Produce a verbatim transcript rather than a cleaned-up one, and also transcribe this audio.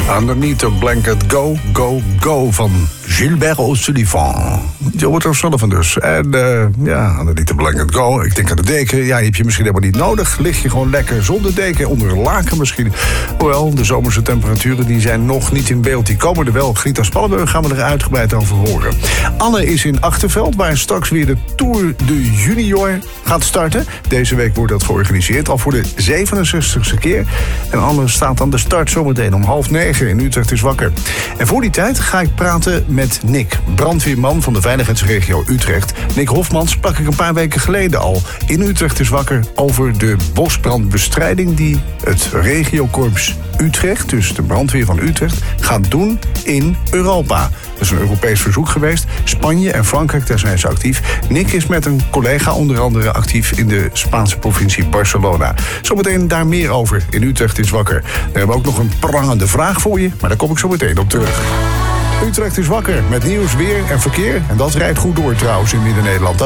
Underneath the Blanket, Go, Go, Go van Gilbert O'Sullivan. Gilbert O'Sullivan dus. En uh, ja, Underneath the Blanket, Go. Ik denk aan de deken. Ja, die heb je misschien helemaal niet nodig. Lig je gewoon lekker zonder deken, onder een laken misschien. Hoewel, de zomerse temperaturen die zijn nog niet in beeld. Die komen er wel. Grita Spallenburg gaan we er uitgebreid over horen. Anne is in Achterveld, waar straks weer de Tour de Junior gaat starten. Deze week wordt dat georganiseerd, al voor de zevenenzestigste keer. En Anne staat aan de start zometeen om half negen in Utrecht is wakker. En voor die tijd ga ik praten met Nick, brandweerman van de veiligheidsregio Utrecht. Nick Hofman sprak ik een paar weken geleden al in Utrecht is wakker over de bosbrandbestrijding die het regiokorps Utrecht, dus de brandweer van Utrecht, gaat doen in Europa. Dat is een Europees verzoek geweest. Spanje en Frankrijk, daar zijn ze actief. Nick is met een collega onder andere actief in de Spaanse provincie Barcelona. Zometeen daar meer over in Utrecht is wakker. We hebben ook nog een prangende vraag voor je, maar daar kom ik zo meteen op terug. Utrecht is wakker met nieuws, weer en verkeer. En dat rijdt goed door trouwens in Midden-Nederland.